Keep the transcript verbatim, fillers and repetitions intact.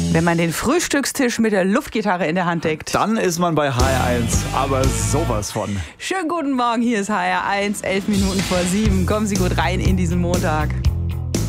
Wenn man den Frühstückstisch mit der Luftgitarre in der Hand deckt. Dann ist man bei H R eins, aber sowas von. Schönen guten Morgen, hier ist H R eins, elf Minuten vor sieben. Kommen Sie gut rein in diesen Montag.